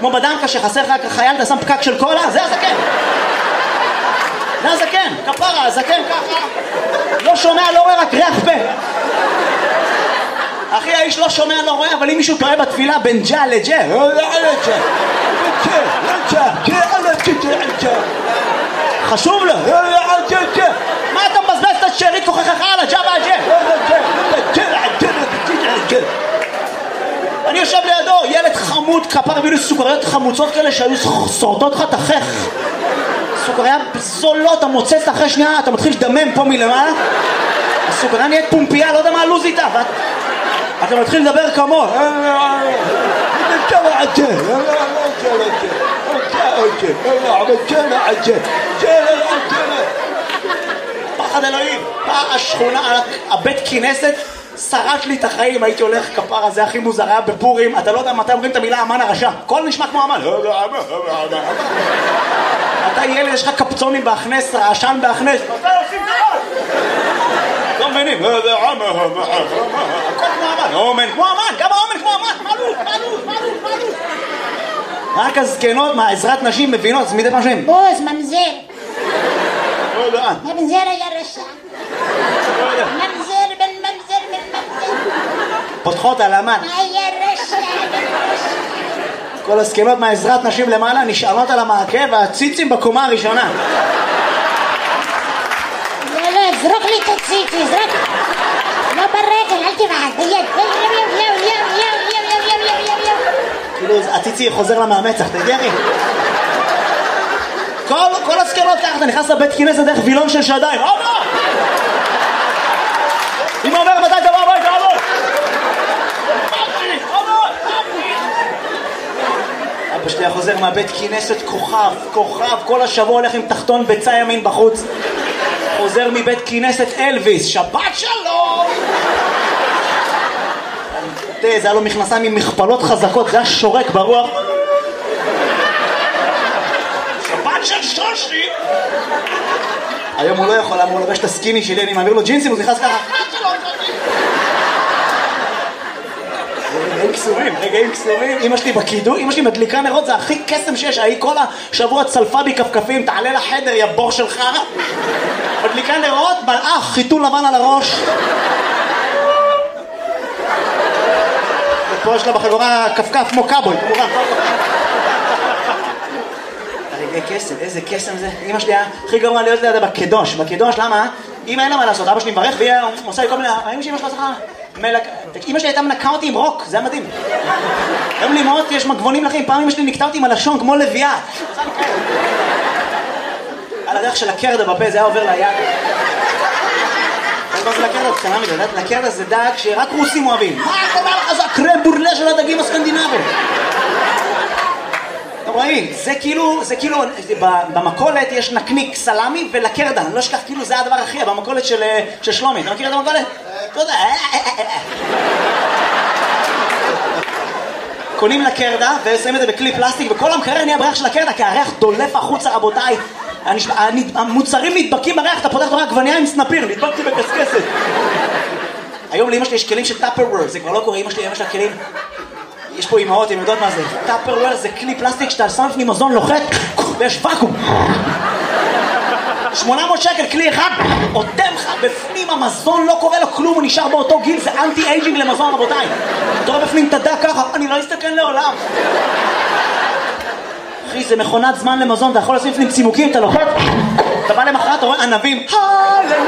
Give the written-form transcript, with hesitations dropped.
כמו בדמקה שחסר לך חייל, אתה שם פקק של קולה, זה הזקן. זה הזקן, כפרה, הזקן ככה. לא שומע, לא רואה, רק ריח פה. אחי, האיש לא שומע, לא רואה, אבל אם מישהו טועה בתפילה בין ג'ה לג'ה, חשוב לו. מה אתה מבזבז את השארית כוחך על הג'ה והג'ה? אני יושב לידו, ילד חמוד, כפר הביא לי סוכריות חמוצות כאלה שהיו שורטות לך תחך. סוכריה זולות, אתה מוצץ אחרי שנייה, אתה מתחיל לדמם פה מלמעלה. הסוכריה נהיית פומפייה, לא יודע מה הלוז איתה, אתה מתחיל לדבר כמו פחד אלוהים. השכונה, הבית כנסת שרש לי את החיים, הייתי הולך כפרה, זה הכי מוזר, היה בפורים, אתה לא יודע מתי אומרים את המילה אמן הרשע, הכל נשמע כמו אמן. אתה ילד, יש לך קפצונים בהכנס, רעשן בהכנס, מתי עושים דבר? לא מבינים, הכל כמו אמן, אומן כמו אמן, גם האומן כמו אמן, מעלות. רק הזקנות מהעזרת נשים מבינות, זה מדי פעם בוז, ממזר. ממזר היה רשע. ממזר בן ממזר בן ממזר. פותחות על אמן. היה רשע בן רשע. כל הזקנות מהעזרת נשים למעלה נשענות על המעקה והציצים בקומה הראשונה. לא, זרוק לי את הציצי, זרוק. לא ברגל, אל תבעד, ביד. כאילו הציצי חוזר למאמצח, תגיע לי. כל הזקנות ככה, אתה נכנס לבית כנסת דרך וילון של שדיים. אבא! אמא אומר מתי תבוא הביתה, אבא! אבא שלי חוזר מהבית כנסת כוכב, כל השבוע הולך עם תחתון ביצה ימין בחוץ. חוזר מבית כנסת אלוויס, שבת שלום! זה היה לו מכנסיים עם מכפלות חזקות, זה היה שורק ברוח. שבת של שושי! היום הוא לא יכול, הוא לובש את הסקיני שלי, אני מעביר לו ג'ינסים, הוא נכנס ככה. רגעים קסומים. אמא שלי בקידום, אמא שלי מדליקה נרות, זה הכי קסם שיש. היא כל השבוע צלפה בי כפכפים, תעלה לחדר, יא בור שלך. מדליקה נרות, מלאך, חיתול לבן על הראש. ופה יש לה בחגורה כפכף כמו קאבוי, כמובן. רגעי קסם, איזה קסם זה. אמא שלי הכי גרוע להיות לידה בקדוש. בקדוש, למה? אמא אין לה מה לעשות, אבא שלי מברך והיא עושה לי כל מיני... אמא שלי שלך אמא שלי הייתה מנקה אותי עם רוק, זה היה מדהים. היום לימות יש מגבונים לכם, פעם אמא שלי נקטה אותי עם הלשון כמו לביאה. על הדרך של הקרדה בפה, זה היה עובר ליד. מה זה לקרדה? קטנה מדי, לקרדה זה דג שרק רוסים אוהבים. מה קורה לך? זה הקרם בורלה של הדגים הסקנדינבים. אתם רואים, זה כאילו, במקולת יש נקניק סלמי ולקרדה, אני לא אשכח, כאילו זה הדבר הכי, במקולת של שלומי, אתה מכיר את המקולת? אתה יודע, קונים לקרדה ושמים את זה בכלי פלסטיק וכל המקרר נהיה בריח של הקרדה כי הריח דולף החוצה רבותיי. המוצרים נדבקים בריח, אתה פותח רק גווניה עם סנפיר, נדבקתי בקסקסת. היום לאמא שלי יש כלים של טאפרוור, זה כבר לא קורה, אמא שלה כלים, יש פה אמהות, הן יודעות מה זה. טאפרוור זה כלי פלסטיק שאתה שם לפני מזון לוחת ויש ואקום. 800 שקל, כלי אחד, עודם לך בפנים המזון, לא קורה לו כלום, הוא נשאר באותו גיל, זה אנטי אייג'ינג למזון רבותיי. אתה רואה בפנים תדע ככה, אני לא אסתכן לעולם. אחי, זה מכונת זמן למזון, אתה יכול לשים לפנים צימוקים, אתה לוחת, אתה בא למחרת, אתה רואה ענבים,